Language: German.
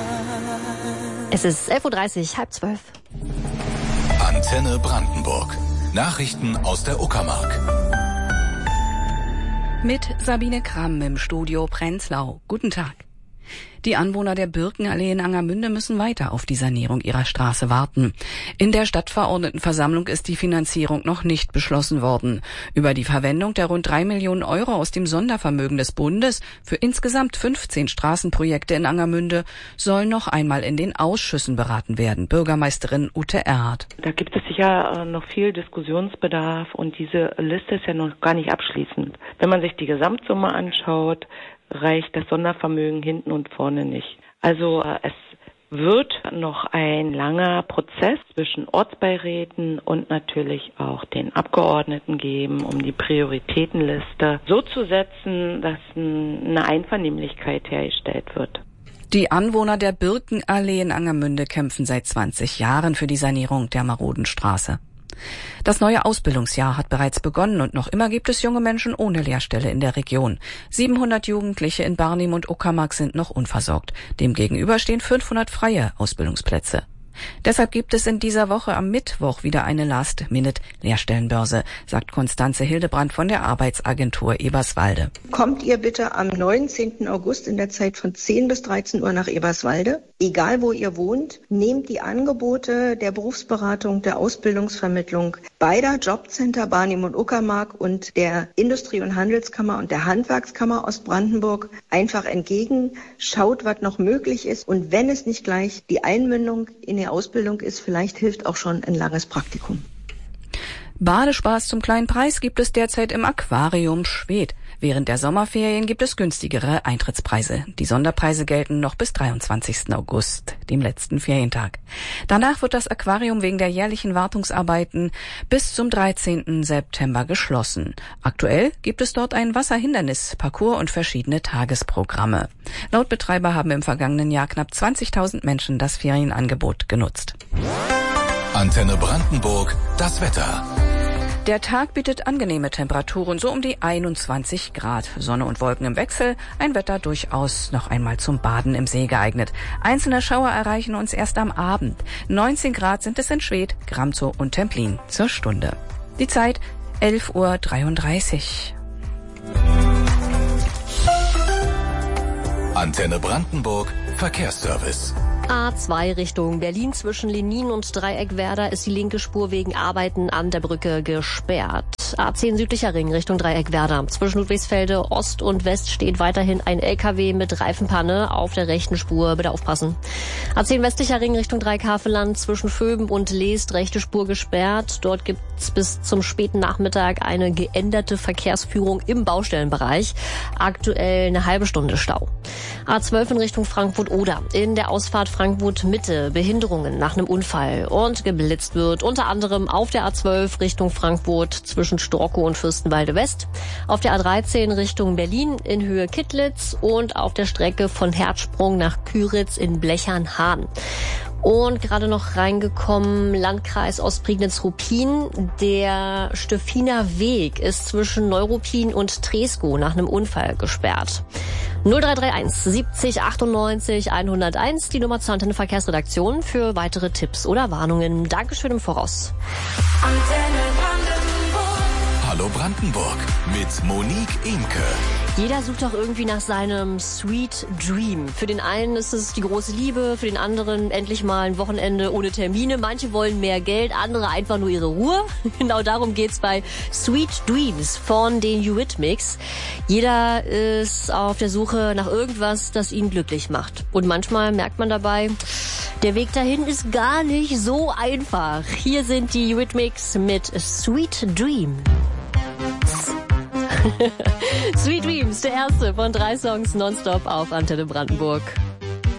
Es ist 11:30 Uhr, 11:30. Antenne Brandenburg. Nachrichten aus der Uckermark. Mit Sabine Kramm im Studio Prenzlau. Guten Tag. Die Anwohner der Birkenallee in Angermünde müssen weiter auf die Sanierung ihrer Straße warten. In der Stadtverordnetenversammlung ist die Finanzierung noch nicht beschlossen worden. Über die Verwendung der rund 3 Millionen Euro aus dem Sondervermögen des Bundes für insgesamt 15 Straßenprojekte in Angermünde soll noch einmal in den Ausschüssen beraten werden. Bürgermeisterin Ute Erhardt. Da gibt es sicher noch viel Diskussionsbedarf und diese Liste ist ja noch gar nicht abschließend. Wenn man sich die Gesamtsumme anschaut, reicht das Sondervermögen hinten und vorne nicht. Also es wird noch ein langer Prozess zwischen Ortsbeiräten und natürlich auch den Abgeordneten geben, um die Prioritätenliste so zu setzen, dass eine Einvernehmlichkeit hergestellt wird. Die Anwohner der Birkenallee in Angermünde kämpfen seit 20 Jahren für die Sanierung der maroden Straße. Das neue Ausbildungsjahr hat bereits begonnen und noch immer gibt es junge Menschen ohne Lehrstelle in der Region. 700 Jugendliche in Barnim und Uckermark sind noch unversorgt. Demgegenüber stehen 500 freie Ausbildungsplätze. Deshalb gibt es in dieser Woche am Mittwoch wieder eine Last-Minute-Lehrstellenbörse, sagt Konstanze Hildebrand von der Arbeitsagentur Eberswalde. Kommt ihr bitte am 19. August in der Zeit von 10 bis 13 Uhr nach Eberswalde. Egal wo ihr wohnt, nehmt die Angebote der Berufsberatung, der Ausbildungsvermittlung beider Jobcenter Barnim und Uckermark und der Industrie- und Handelskammer und der Handwerkskammer Ostbrandenburg einfach entgegen. Schaut, was noch möglich ist und wenn es nicht gleich die Einmündung in die Ausbildung ist, vielleicht hilft auch schon ein langes Praktikum. Badespaß zum kleinen Preis gibt es derzeit im Aquarium Schwedt. Während der Sommerferien gibt es günstigere Eintrittspreise. Die Sonderpreise gelten noch bis 23. August, dem letzten Ferientag. Danach wird das Aquarium wegen der jährlichen Wartungsarbeiten bis zum 13. September geschlossen. Aktuell gibt es dort ein Wasserhindernisparcours und verschiedene Tagesprogramme. Laut Betreiber haben im vergangenen Jahr knapp 20.000 Menschen das Ferienangebot genutzt. Antenne Brandenburg, das Wetter. Der Tag bietet angenehme Temperaturen, so um die 21 Grad. Sonne und Wolken im Wechsel, ein Wetter durchaus noch einmal zum Baden im See geeignet. Einzelne Schauer erreichen uns erst am Abend. 19 Grad sind es in Schwedt, Gramzow und Templin zur Stunde. Die Zeit 11:33 Uhr. Antenne Brandenburg, Verkehrsservice. A2 Richtung Berlin zwischen Lenin und Dreieckwerder ist die linke Spur wegen Arbeiten an der Brücke gesperrt. A10 südlicher Ring Richtung Dreieckwerder. Zwischen Ludwigsfelde Ost und West steht weiterhin ein LKW mit Reifenpanne auf der rechten Spur. Bitte aufpassen. A10 westlicher Ring Richtung Dreieckhaveland zwischen Föben und Leest rechte Spur gesperrt. Dort gibt's bis zum späten Nachmittag eine geänderte Verkehrsführung im Baustellenbereich. Aktuell eine halbe Stunde Stau. A12 in Richtung Frankfurt-Oder. In der Ausfahrt Frankfurt-Mitte Behinderungen nach einem Unfall und geblitzt wird. Unter anderem auf der A12 Richtung Frankfurt zwischen Storkow und Fürstenwalde West. Auf der A13 Richtung Berlin in Höhe Kittlitz und auf der Strecke von Herzsprung nach Küritz in Blechern-Hahn. Und gerade noch reingekommen, Landkreis Ostprignitz-Ruppin. Der Stöffiner Weg ist zwischen Neuruppin und Treskow nach einem Unfall gesperrt. 0331 70 98 101, die Nummer zur Antenne Verkehrsredaktion für weitere Tipps oder Warnungen. Dankeschön im Voraus. Hallo Brandenburg mit Monique Imke. Jeder sucht doch irgendwie nach seinem Sweet Dream. Für den einen ist es die große Liebe, für den anderen endlich mal ein Wochenende ohne Termine. Manche wollen mehr Geld, andere einfach nur ihre Ruhe. Genau darum geht's bei Sweet Dreams von den Eurythmics. Jeder ist auf der Suche nach irgendwas, das ihn glücklich macht. Und manchmal merkt man dabei, der Weg dahin ist gar nicht so einfach. Hier sind die Eurythmics mit Sweet Dream. Sweet Dreams, der erste von 3 Songs nonstop auf Antenne Brandenburg.